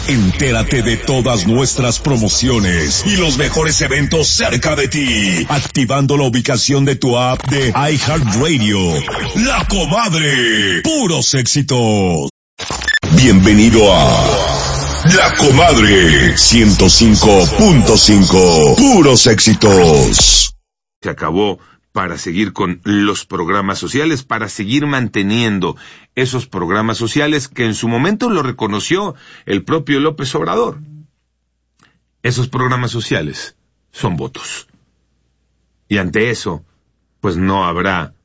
Entérate de todas nuestras promociones y los mejores eventos cerca de ti, activando la ubicación de tu app de iHeartRadio. La Comadre, puros éxitos. Bienvenido a La Comadre 105.5, puros éxitos. Se acabó para seguir con los programas sociales, para seguir manteniendo esos programas sociales que en su momento lo reconoció el propio López Obrador. Esos programas sociales son votos. Y ante eso, pues no habrá